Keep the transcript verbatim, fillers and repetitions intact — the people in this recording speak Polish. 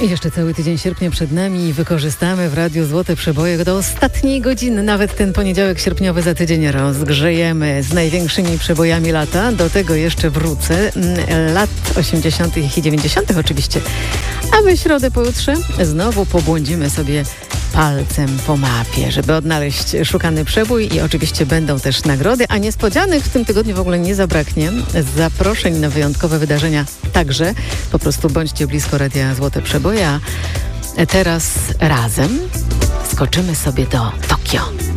Jeszcze cały tydzień sierpnia przed nami i wykorzystamy w Radiu Złote Przeboje do ostatniej godziny. Nawet ten poniedziałek sierpniowy za tydzień rozgrzejemy z największymi przebojami lata. Do tego jeszcze wrócę. Lat osiemdziesiątych i dziewięćdziesiątych oczywiście. A we środę pojutrze znowu pobłądzimy sobie palcem po mapie, żeby odnaleźć szukany przebój i oczywiście będą też nagrody, a niespodzianych w tym tygodniu w ogóle nie zabraknie. Zaproszeń na wyjątkowe wydarzenia także. Po prostu bądźcie blisko Radia Złote Przeboje. A teraz razem skoczymy sobie do Tokio.